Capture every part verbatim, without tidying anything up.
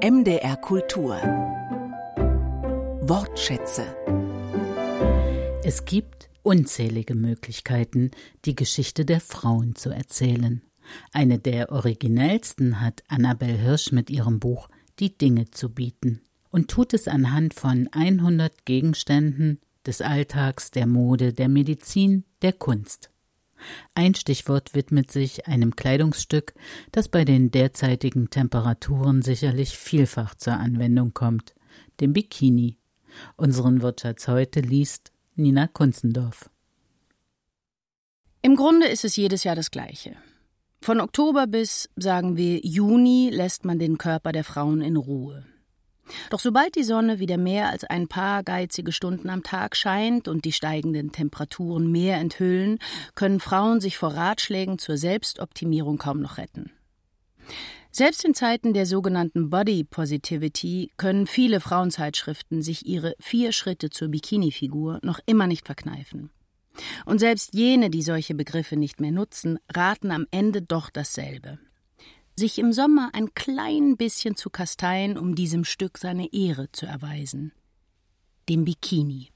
M D R Kultur Wortschätze. Es gibt unzählige Möglichkeiten, die Geschichte der Frauen zu erzählen. Eine der originellsten hat Annabel Hirsch mit ihrem Buch Die Dinge zu bieten und tut es anhand von hundert Gegenständen des Alltags, der Mode, der Medizin, der Kunst. Ein Stichwort widmet sich einem Kleidungsstück, das bei den derzeitigen Temperaturen sicherlich vielfach zur Anwendung kommt, dem Bikini. Unseren Wortschatz heute liest Nina Kunzendorf. Im Grunde ist es jedes Jahr das Gleiche. Von Oktober bis, sagen wir, Juni lässt man den Körper der Frauen in Ruhe. Doch sobald die Sonne wieder mehr als ein paar geizige Stunden am Tag scheint und die steigenden Temperaturen mehr enthüllen, können Frauen sich vor Ratschlägen zur Selbstoptimierung kaum noch retten. Selbst in Zeiten der sogenannten Body Positivity können viele Frauenzeitschriften sich ihre vier Schritte zur Bikini-Figur noch immer nicht verkneifen. Und selbst jene, die solche Begriffe nicht mehr nutzen, raten am Ende doch dasselbe: sich im Sommer ein klein bisschen zu kasteien, um diesem Stück seine Ehre zu erweisen. Dem Bikini.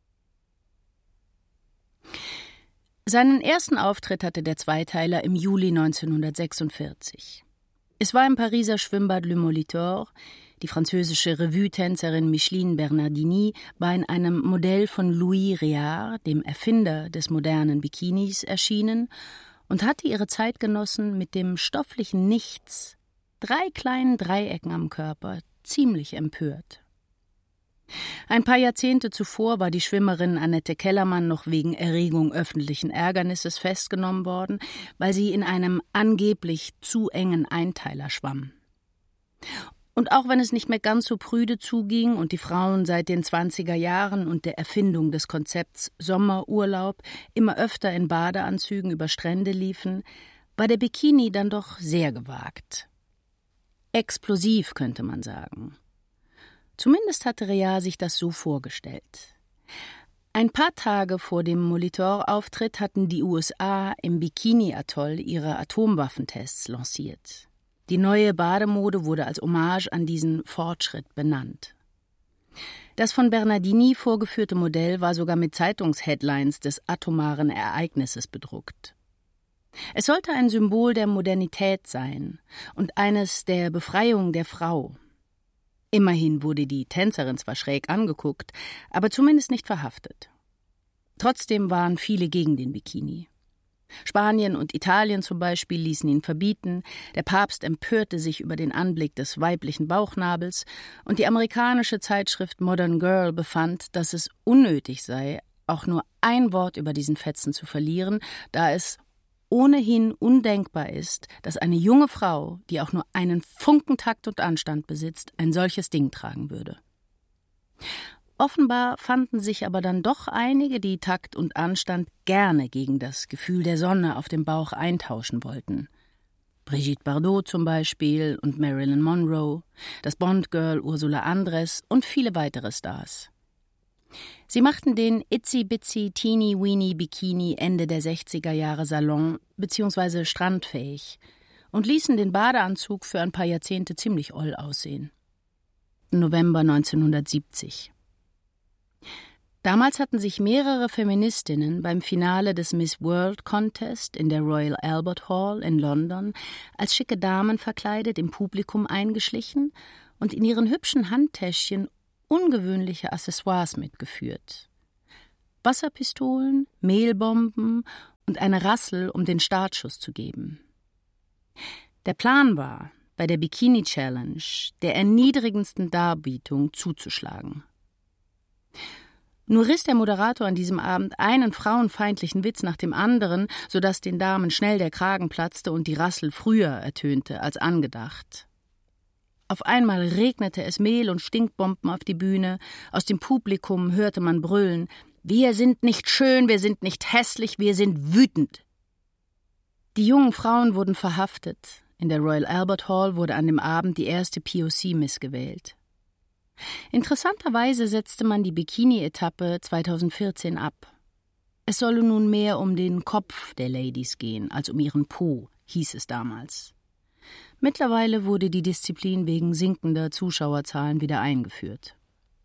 Seinen ersten Auftritt hatte der Zweiteiler im Juli neunzehnhundertsechsundvierzig. Es war im Pariser Schwimmbad Le Molitor. Die französische Revue-Tänzerin Micheline Bernardini war in einem Modell von Louis Réard, dem Erfinder des modernen Bikinis, erschienen und hatte ihre Zeitgenossen mit dem stofflichen Nichts, drei kleinen Dreiecken am Körper, ziemlich empört. Ein paar Jahrzehnte zuvor war die Schwimmerin Annette Kellermann noch wegen Erregung öffentlichen Ärgernisses festgenommen worden, weil sie in einem angeblich zu engen Einteiler schwamm. Und auch wenn es nicht mehr ganz so prüde zuging und die Frauen seit den zwanziger Jahren und der Erfindung des Konzepts Sommerurlaub immer öfter in Badeanzügen über Strände liefen, war der Bikini dann doch sehr gewagt. Explosiv, könnte man sagen. Zumindest hatte Réard sich das so vorgestellt. Ein paar Tage vor dem Molitor-Auftritt hatten die U S A im Bikini-Atoll ihre Atomwaffentests lanciert. Die neue Bademode wurde als Hommage an diesen Fortschritt benannt. Das von Bernardini vorgeführte Modell war sogar mit Zeitungsheadlines des atomaren Ereignisses bedruckt. Es sollte ein Symbol der Modernität sein und eines der Befreiung der Frau. Immerhin wurde die Tänzerin zwar schräg angeguckt, aber zumindest nicht verhaftet. Trotzdem waren viele gegen den Bikini. Spanien und Italien zum Beispiel ließen ihn verbieten, der Papst empörte sich über den Anblick des weiblichen Bauchnabels und die amerikanische Zeitschrift Modern Girl befand, dass es unnötig sei, auch nur ein Wort über diesen Fetzen zu verlieren, da es ohnehin undenkbar ist, dass eine junge Frau, die auch nur einen Funken Takt und Anstand besitzt, ein solches Ding tragen würde. Offenbar fanden sich aber dann doch einige, die Takt und Anstand gerne gegen das Gefühl der Sonne auf dem Bauch eintauschen wollten. Brigitte Bardot zum Beispiel und Marilyn Monroe, das Bond-Girl Ursula Andress und viele weitere Stars. Sie machten den Itsy-Bitsy Teeny-Weeny Bikini Ende der sechziger Jahre Salon- bzw. strandfähig und ließen den Badeanzug für ein paar Jahrzehnte ziemlich oll aussehen. November neunzehnhundertsiebzig. Damals hatten sich mehrere Feministinnen beim Finale des Miss World Contest in der Royal Albert Hall in London als schicke Damen verkleidet im Publikum eingeschlichen und in ihren hübschen Handtäschchen ungewöhnliche Accessoires mitgeführt. Wasserpistolen, Mehlbomben und eine Rassel, um den Startschuss zu geben. Der Plan war, bei der Bikini Challenge der erniedrigendsten Darbietung zuzuschlagen. Nur riss der Moderator an diesem Abend einen frauenfeindlichen Witz nach dem anderen, sodass den Damen schnell der Kragen platzte und die Rassel früher ertönte als angedacht. Auf einmal regnete es Mehl und Stinkbomben auf die Bühne, aus dem Publikum hörte man brüllen: »Wir sind nicht schön, wir sind nicht hässlich, wir sind wütend!« Die jungen Frauen wurden verhaftet. In der Royal Albert Hall wurde an dem Abend die erste P O C-Miss gewählt. Interessanterweise setzte man die Bikini-Etappe zweitausendvierzehn ab. Es solle nun mehr um den Kopf der Ladies gehen, als um ihren Po, hieß es damals. Mittlerweile wurde die Disziplin wegen sinkender Zuschauerzahlen wieder eingeführt.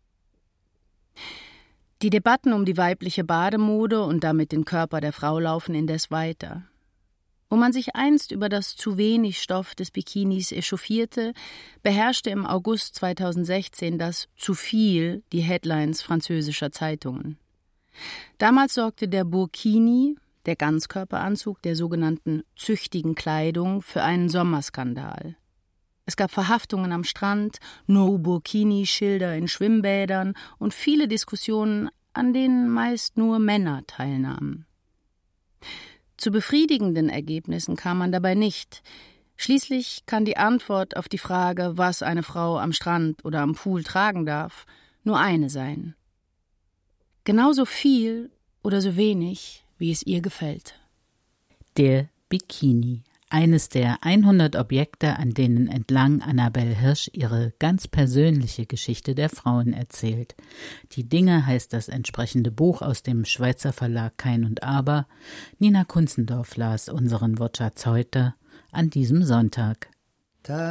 Die Debatten um die weibliche Bademode und damit den Körper der Frau laufen indes weiter. Wo man sich einst über das zu wenig Stoff des Bikinis echauffierte, beherrschte im August zweitausendsechzehn das zu viel die Headlines französischer Zeitungen. Damals sorgte der Burkini, der Ganzkörperanzug der sogenannten züchtigen Kleidung, für einen Sommerskandal. Es gab Verhaftungen am Strand, No-Burkini-Schilder in Schwimmbädern und viele Diskussionen, an denen meist nur Männer teilnahmen. Zu befriedigenden Ergebnissen kam man dabei nicht. Schließlich kann die Antwort auf die Frage, was eine Frau am Strand oder am Pool tragen darf, nur eine sein. Genauso viel oder so wenig, wie es ihr gefällt. Der Bikini. Eines der hundert Objekte, an denen entlang Annabel Hirsch ihre ganz persönliche Geschichte der Frauen erzählt. Die Dinge heißt das entsprechende Buch aus dem Schweizer Verlag Kein und Aber. Nina Kunzendorf las unseren Wortschatz heute an diesem Sonntag.